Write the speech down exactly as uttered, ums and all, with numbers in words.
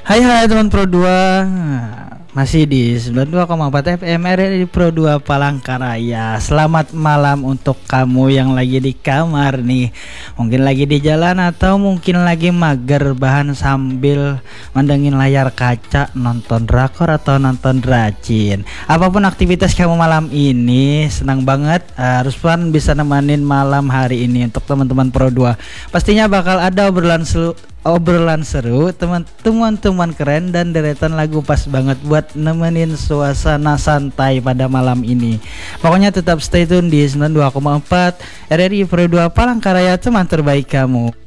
Hai hai teman Pro dua. Masih di sembilan puluh dua koma empat F M R R I Pro dua Palangkaraya. Selamat malam untuk kamu yang lagi di kamar nih. Mungkin lagi di jalan atau mungkin lagi mager bahan sambil mandengin layar kaca, nonton drakor atau nonton dracin. Apapun aktivitas kamu malam ini, senang banget uh, Ruspan bisa nemenin malam hari ini untuk teman-teman Pro dua. Pastinya bakal ada obrolan seru obrolan seru, teman-teman keren dan deretan lagu pas banget buat nemenin suasana santai pada malam ini. Pokoknya tetap stay tune di sembilan puluh dua koma empat R R I Pro dua Palangkaraya, teman terbaik kamu.